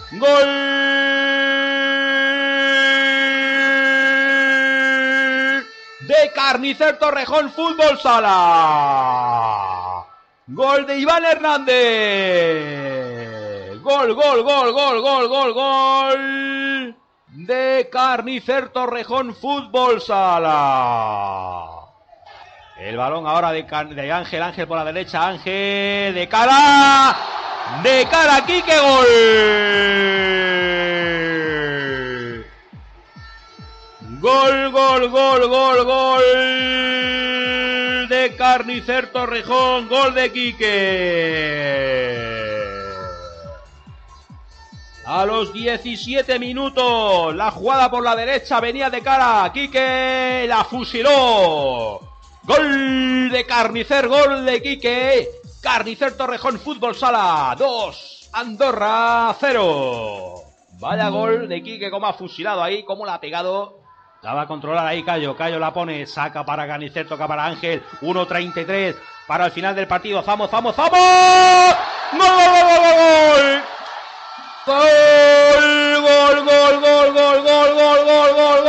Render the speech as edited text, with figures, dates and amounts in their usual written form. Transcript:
Gol de Carnicer Torrejón Fútbol Sala. Gol de Iván Hernández. Gol de Carnicer Torrejón Fútbol Sala. El balón ahora de Ángel. Ángel por la derecha. Ángel de cara. Quique. Gol. Gol de Carnicer Torrejón. Gol de Quique. A los 17 minutos, la jugada por la derecha venía de cara. Quique la fusiló. Gol de Carnicer, gol de Quique. Carnicer Torrejón Fútbol Sala 2, Andorra 0. Vaya gol de Quique, como ha fusilado ahí, como la ha pegado. La va a controlar ahí Cayo. Cayo la pone, saca para Carnicer, toca para Ángel. 1:33 para el final del partido. ¡Vamos! ¡Gol! ¡Gol!